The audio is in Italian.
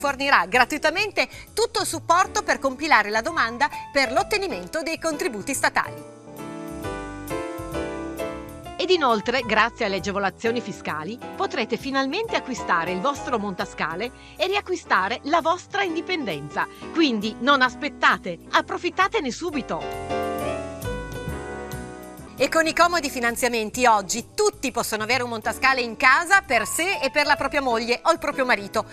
fornirà gratuitamente tutto il supporto per compilare la domanda per l'ottenimento dei contributi statali. Ed inoltre, grazie alle agevolazioni fiscali, potrete finalmente acquistare il vostro montascale e riacquistare la vostra indipendenza. Quindi non aspettate, approfittatene subito! E con i comodi finanziamenti oggi tutti possono avere un montascale in casa per sé e per la propria moglie o il proprio marito.